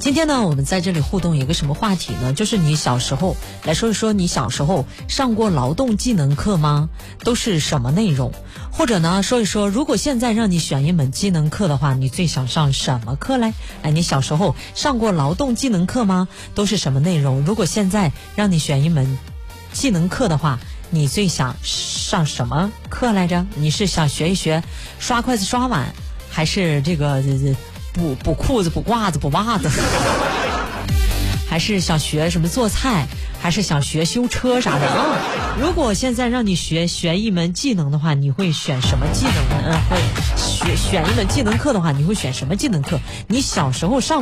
今天呢，我们在这里互动有一个什么话题呢？就是你小时候来说一说，你小时候上过劳动技能课吗？都是什么内容？或者呢，说一说，如果现在让你选一门技能课的话，你最想上什么课嘞？哎，你小时候上过劳动技能课吗？都是什么内容？如果现在让你选一门技能课的话，你最想上什么课来着？你是想学一学刷筷子刷碗，还是这个补裤子补褂子补袜子，还是想学什么做菜，还是想学修车啥的啊？如果现在让你学一门技能的话，你会选什么技能呢？会选一门技能课的话，你会选什么技能课？你小时候上